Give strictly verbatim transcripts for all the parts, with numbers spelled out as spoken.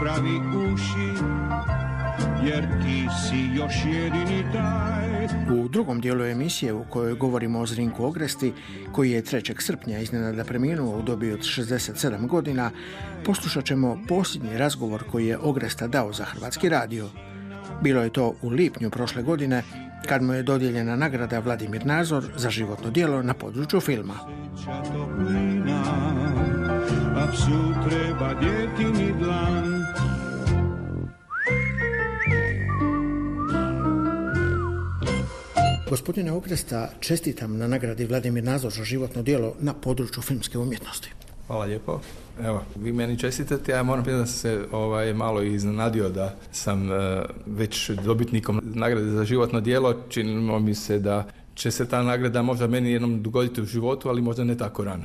Pravi uši, jer ti si još jedini taj. U drugom dijelu emisije u kojoj govorimo o Zrinku Ogresti, koji je trećeg srpnja iznenada preminuo u dobi od šezdeset sedam godina, poslušat ćemo posljednji razgovor koji je Ogresta dao za Hrvatski radio. Bilo je to u lipnju prošle godine, kad mu je dodijeljena nagrada Vladimir Nazor za životno djelo na području filma. A psu treba djetini dlan. Gospodine Ogresta, čestitam na nagradi Vladimir Nazor za životno djelo na području filmske umjetnosti. Hvala lijepo. Evo, vi meni čestitate, ja moram priznati da sam se ovaj, malo iznenadio da sam e, već dobitnikom nagrade za životno djelo. Činilo mi se da će se ta nagrada možda meni jednom dogoditi u životu, ali možda ne tako rano.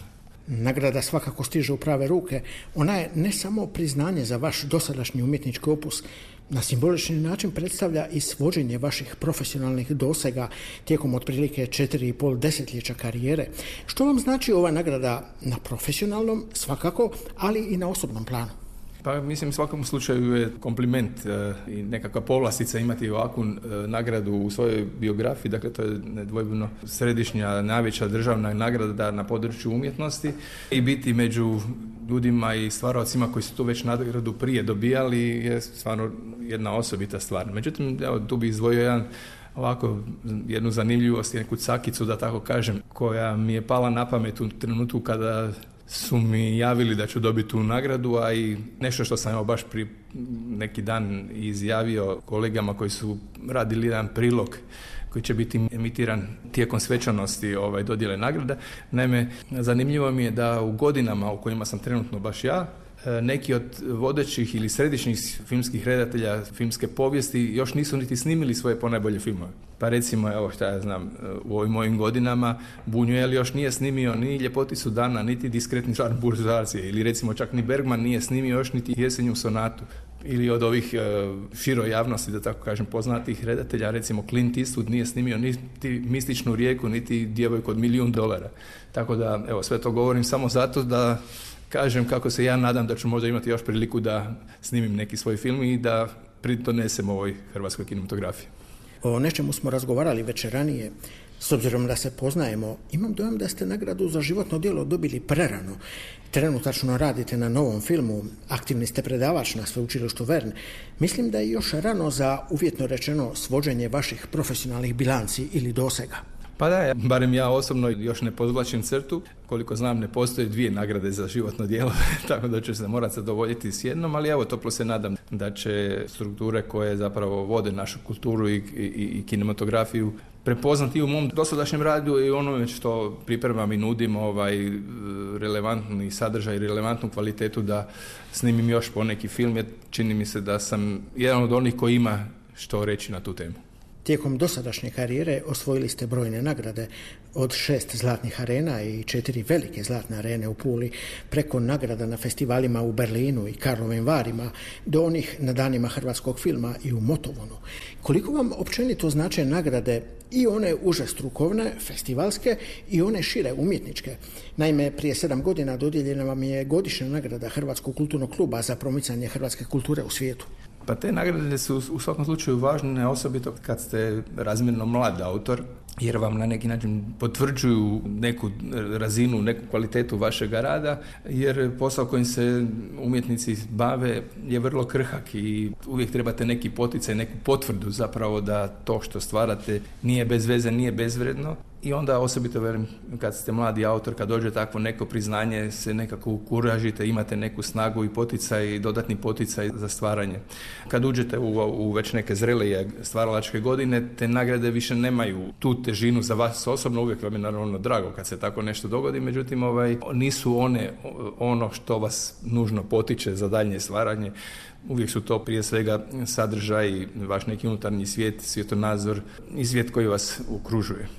Nagrada svakako stiže u prave ruke. Ona je ne samo priznanje za vaš dosadašnji umjetnički opus, na simbolični način predstavlja i svođenje vaših profesionalnih dosega tijekom otprilike četiri i pol desetljeća karijere. Što vam znači ova nagrada na profesionalnom, svakako, ali i na osobnom planu? Pa mislim, u svakom slučaju je kompliment e, i nekakva povlastica imati ovakvu e, nagradu u svojoj biografiji. Dakle, to je nedvojbeno središnja, najveća državna nagrada na području umjetnosti i biti među ljudima i stvaraocima koji su tu već nagradu prije dobijali je stvarno jedna osobita stvar. Međutim, evo, tu bi izdvojio jedan ovako jednu zanimljivost, neku cakicu, da tako kažem, koja mi je pala na pamet u trenutku kada su mi javili da ću dobiti tu nagradu, a i nešto što sam evo baš pri neki dan izjavio kolegama koji su radili jedan prilog koji će biti emitiran tijekom svečanosti ovaj, dodjele nagrada. Naime, zanimljivo mi je da u godinama u kojima sam trenutno baš ja, neki od vodećih ili središnjih filmskih redatelja filmske povijesti još nisu niti snimili svoje ponajbolje filmove. Pa recimo, evo šta ja znam, u ovim mojim godinama Buñuel još nije snimio ni Ljepoticu dana, niti Diskretni šarm buržoazije, ili recimo čak ni Bergman nije snimio još niti Jesenju sonatu. Ili od ovih uh, široj javnosti, da tako kažem, poznatih redatelja, recimo Clint Eastwood nije snimio niti Mističnu rijeku, niti Djevojku od milijun dolara. Tako da, evo, sve to govorim samo zato da kažem kako se ja nadam da ću možda imati još priliku da snimim neki svoj film i da pridonesem ovoj hrvatskoj kinematografiji. O nečemu smo razgovarali već ranije. S obzirom da se poznajemo, imam dojam da ste nagradu za životno djelo dobili prerano. Trenutačno radite na novom filmu, aktivni ste predavač na sveučilištu Vern. Mislim da je još rano za, uvjetno rečeno, svođenje vaših profesionalnih bilanci ili dosega. Pa da, ja, barem ja osobno još ne podvlačim crtu. Koliko znam, ne postoje dvije nagrade za životno djelo, tako da ću se morati zadovoljiti s jednom, ali evo, toplo se nadam da će strukture koje zapravo vode našu kulturu i, i, i kinematografiju prepoznati u mom dosadašnjem radu i onome što pripremam i nudim ovaj relevantni sadržaj, relevantnu kvalitetu da snimim još poneki film, jer čini mi se da sam jedan od onih koji ima što reći na tu temu. Tijekom dosadašnje karijere osvojili ste brojne nagrade, od šest zlatnih arena i četiri velike zlatne arene u Puli, preko nagrada na festivalima u Berlinu i Karlovim Varima, do onih na danima hrvatskog filma i u Motovunu. Koliko vam općenito znače nagrade i one uže strukovne, festivalske, i one šire, umjetničke? Naime, prije sedam godina dodijeljena vam je godišnja nagrada Hrvatskog kulturnog kluba za promicanje hrvatske kulture u svijetu. Pa te nagrade su u svakom slučaju važne, osobito kad ste razmjerno mlad autor, jer vam na neki način potvrđuju neku razinu, neku kvalitetu vašega rada, jer posao kojim se umjetnici bave je vrlo krhak i uvijek trebate neki poticaj, neku potvrdu zapravo da to što stvarate nije bez veze, nije bezvredno. I onda osobito, velim, kad ste mladi autor, kad dođe takvo neko priznanje, se nekako ukuražite, imate neku snagu i poticaj, dodatni poticaj za stvaranje. Kad uđete u, u već neke zrelije stvaralačke godine, te nagrade više nemaju tu težinu za vas osobno, uvijek vam je naravno drago kad se tako nešto dogodi, međutim ovaj, nisu one ono što vas nužno potiče za daljnje stvaranje. Uvijek su to prije svega sadržaj, vaš neki unutarnji svijet, svjetonazor i svijet koji vas okružuje.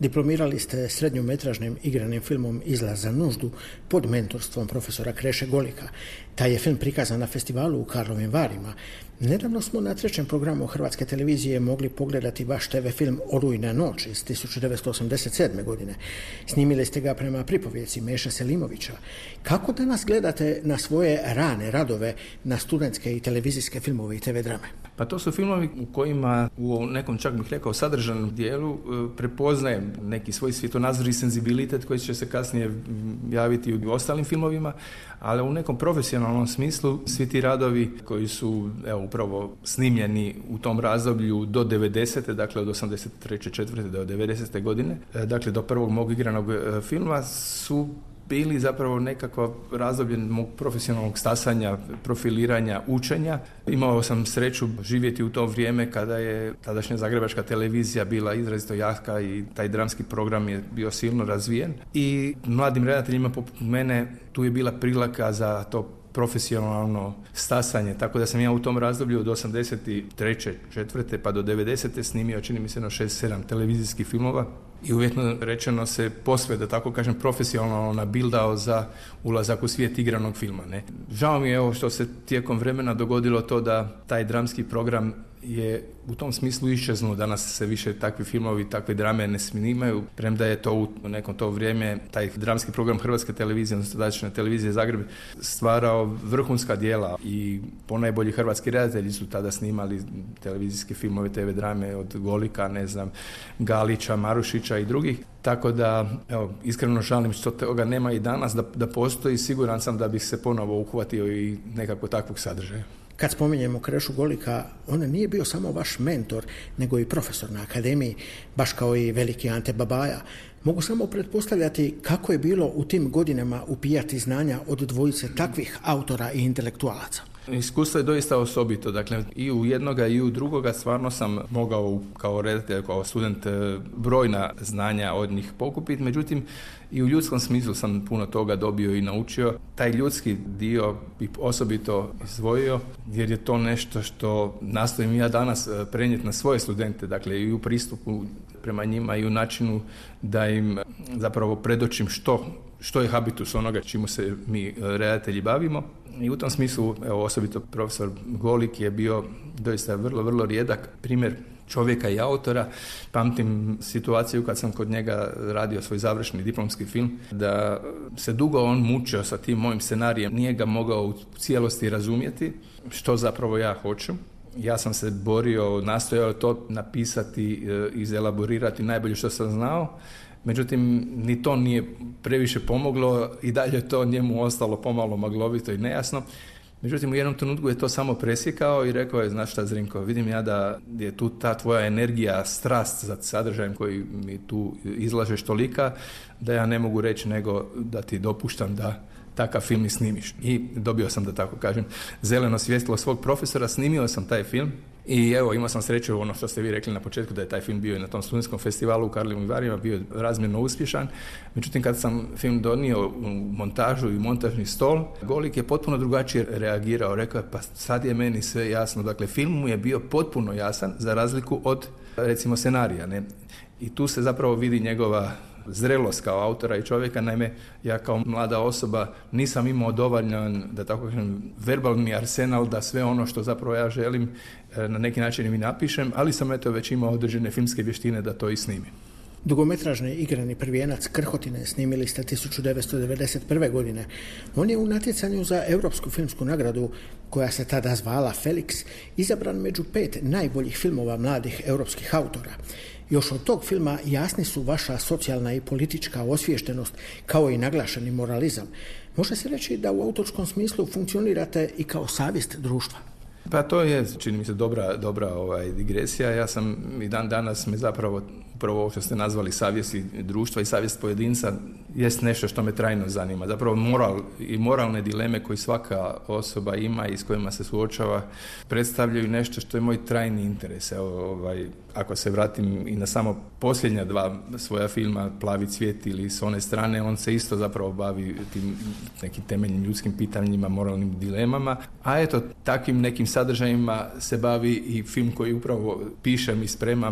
Diplomirali ste srednjometražnim igranim filmom Izlaz za nuždu pod mentorstvom profesora Kreše Golika. Taj je film prikazan na festivalu u Karlovim Varima. Nedavno smo na trećem programu Hrvatske televizije mogli pogledati vaš te ve film Olujna noć iz tisuću devetsto osamdeset sedme. godine. Snimili ste ga prema pripovjeci Meše Selimovića. Kako danas gledate na svoje rane radove, na studentske i televizijske filmove i te ve drame? Pa to su filmovi u kojima u nekom, čak bih rekao, sadržajnom dijelu prepoznajem neki svoj svjetonazor i senzibilitet koji će se kasnije javiti u ostalim filmovima, ali u nekom profesionalnom smislu svi ti radovi koji su evo, upravo snimljeni u tom razdoblju do devedesete. dakle od osamdeset treće četvrte do devedesete. godine, dakle do prvog mog igranog filma su bili zapravo nekakva razdoblje mog profesionalnog stasanja, profiliranja, učenja. Imao sam sreću živjeti u to vrijeme kada je tadašnja Zagrebačka televizija bila izrazito jaka i taj dramski program je bio silno razvijen. I mladim redateljima poput mene tu je bila prilika za to profesionalno stasanje, tako da sam ja u tom razdoblju od osamdeset treće četvrte pa do devedesete snimio, čini mi se, no šest sedam televizijskih filmova i uvjetno rečeno se posve, da tako kažem, profesionalno nabildao za ulazak u svijet igranog filma. Ne? Žao mi je evo što se tijekom vremena dogodilo to da taj dramski program je u tom smislu iščeznuo. Danas se više takvi filmovi, takve drame ne snimaju, premda je to u nekom to vrijeme taj dramski program Hrvatske televizije, odnosno tadašnje televizije Zagreb, stvarao vrhunska djela i ponajbolji hrvatski redatelji su tada snimali televizijske filmove, te ve drame od Golika, ne znam, Galića, Marušića i drugih. Tako da, evo, iskreno žalim što toga nema i danas, da, da postoji, siguran sam da bi se ponovo uhvatio i nekako takvog sadržaja. Kad spominjemo Krešu Golika, on nije bio samo vaš mentor, nego i profesor na akademiji, baš kao i veliki Ante Babaja. Mogu samo pretpostavljati kako je bilo u tim godinama upijati znanja od dvojice takvih autora i intelektualaca. Iskustvo je doista osobito, dakle i u jednoga i u drugoga stvarno sam mogao kao redatelj, kao student brojna znanja od njih pokupiti, međutim i u ljudskom smislu sam puno toga dobio i naučio. Taj ljudski dio bih osobito izdvojio jer je to nešto što nastojim ja danas prenijeti na svoje studente, dakle i u pristupu prema njima i u načinu da im zapravo predočim što, što je habitus onoga čemu se mi redatelji bavimo. I u tom smislu, evo, osobito profesor Golik je bio doista vrlo, vrlo rijedak primjer čovjeka i autora. Pamtim situaciju kad sam kod njega radio svoj završni diplomski film, da se dugo on mučio sa tim mojim scenarijem, nije ga mogao u cijelosti razumjeti, što zapravo ja hoću. Ja sam se borio, nastojao to napisati, izelaborirati najbolje što sam znao. Međutim, ni to nije previše pomoglo i dalje je to njemu ostalo pomalo maglovito i nejasno. Međutim, u jednom trenutku je to samo presjekao i rekao je, znaš šta, Zrinko, vidim ja da je tu ta tvoja energija, strast za sadržajem koji mi tu izlažeš tolika, da ja ne mogu reći nego da ti dopuštam da takav film i snimiš. I dobio sam, da tako kažem, zeleno svjetlo svog profesora, snimio sam taj film. I evo, imao sam sreću, ono što ste vi rekli na početku, da je taj film bio i na tom studentskom festivalu u Karlovim Varima, bio je razmjerno uspješan. Međutim, kad sam film donio u montažu i montažni stol, Golik je potpuno drugačije reagirao. Rekao je, pa sad je meni sve jasno. Dakle, film mu je bio potpuno jasan, za razliku od, recimo, scenarija. Ne? I tu se zapravo vidi njegova zrelost kao autora i čovjeka. Naime, ja kao mlada osoba nisam imao dovoljan, da tako kažem, verbalni arsenal da sve ono što zapravo ja želim na neki način mi napišem, ali sam eto već imao određene filmske vještine da to i snimim. Dugometražni igrani prvijenac Krhotine snimili ste tisuću devetsto devedeset prve. godine. On je u natjecanju za Europsku filmsku nagradu, koja se tada zvala Felix, izabran među pet najboljih filmova mladih europskih autora. Još od tog filma jasni su vaša socijalna i politička osviještenost, kao i naglašeni moralizam. Može se reći da u autorskom smislu funkcionirate i kao savjest društva. Pa to je, čini mi se, dobra, dobra ovaj, digresija. Ja sam i dan danas me zapravo, upravo ovo što ste nazvali savjest društva i savjest pojedinca, jest nešto što me trajno zanima. Zapravo moral i moralne dileme koje svaka osoba ima i s kojima se suočava predstavljaju nešto što je moj trajni interes. Evo, ovaj, ako se vratim i na samo posljednja dva svoja filma, Plavi cvijet ili S one strane, on se isto zapravo bavi tim nekim temeljnim ljudskim pitanjima, moralnim dilemama. A eto, takvim nekim sadržajima se bavi i film koji upravo pišem i spremam,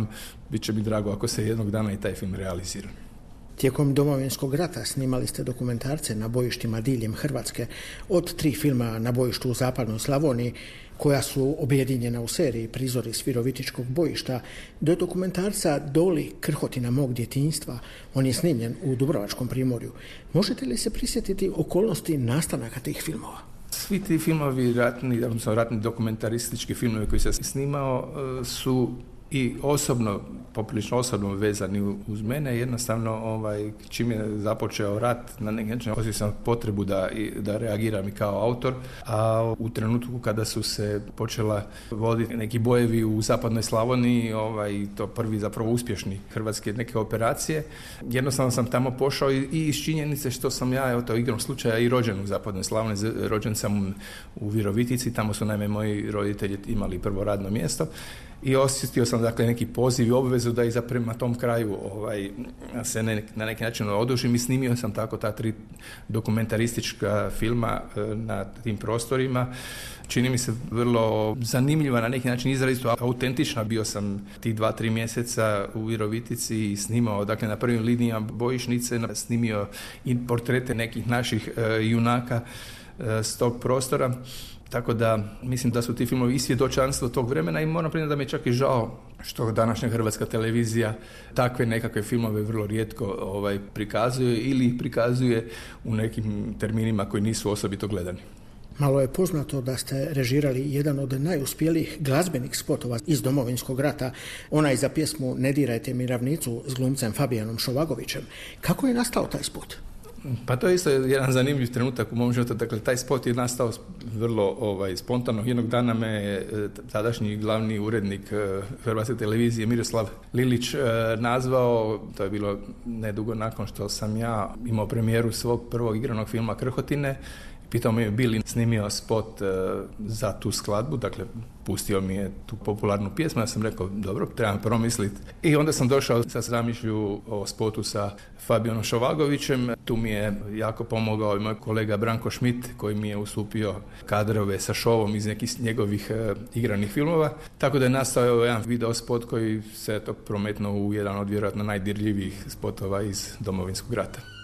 bit će mi drago ako se jednog dana i taj film realizira. Tijekom Domovinskog rata snimali ste dokumentarce na bojištima diljem Hrvatske, od tri filma na bojištu u zapadnoj Slavoniji, koja su objedinjena u seriji Prizori s Virovitičkog bojišta, do dokumentarca Doli, krhotina mog djetinjstva. On je snimljen u Dubrovačkom primorju. Možete li se prisjetiti okolnosti nastanaka tih filmova? Svi ti filmovi, ratni, odnosno ratni dokumentaristički filmovi koji se snimao su i osobno, poprilično osobno vezani uz mene. Jednostavno, ovaj, čim je započeo rat, na neki način osjetio sam potrebu da, da reagiram i kao autor, a u trenutku kada su se počela voditi neki bojevi u zapadnoj Slavoniji, ovaj, to prvi zapravo uspješni hrvatske neke operacije, jednostavno sam tamo pošao i, i iz činjenice što sam ja, evo to igrom slučaja, i rođen u zapadnoj Slavoniji, rođen sam u Virovitici, tamo su naime moji roditelji imali prvo radno mjesto. I osjetio sam dakle neki poziv i obvezu da i za prema tom kraju ovaj, se ne, na neki način odužim i snimio sam tako ta tri dokumentaristička filma e, na tim prostorima. Čini mi se vrlo zanimljiva, na neki način izrazito autentična. Bio sam tih dva, tri mjeseca u Virovitici i snimao, dakle na prvim linijama bojišnice, snimio i portrete nekih naših e, junaka e, s tog prostora. Tako da mislim da su ti filmovi i svjedočanstvo tog vremena i moram priznati da mi je čak i žao što današnja hrvatska televizija takve nekakve filmove vrlo rijetko ovaj, prikazuje ili prikazuje u nekim terminima koji nisu osobito gledani. Malo je poznato da ste režirali jedan od najuspjelijih glazbenih spotova iz Domovinskog rata, onaj za pjesmu Ne dirajte mi ravnicu s glumcem Fabijanom Šovagovićem. Kako je nastao taj spot? Pa to je isto jedan zanimljiv trenutak u mom životu. Dakle, taj spot je nastao vrlo ovaj, spontano. Jednog dana me je tadašnji glavni urednik Hrvatske televizije Miroslav Lilić nazvao, to je bilo nedugo nakon što sam ja imao premijeru svog prvog igranog filma Krhotine. Pitao me je bi li snimio spot uh, za tu skladbu, dakle pustio mi je tu popularnu pjesmu, ja sam rekao dobro, trebam promisliti. I onda sam došao sa zamišlju o spotu sa Fabijanom Šovagovićem, tu mi je jako pomogao i moj kolega Branko Šmit koji mi je ustupio kadrove sa šovom iz nekih njegovih uh, igranih filmova, tako da je nastao jedan video spot koji se to prometnuo u jedan od vjerojatno najdirljivijih spotova iz Domovinskog rata.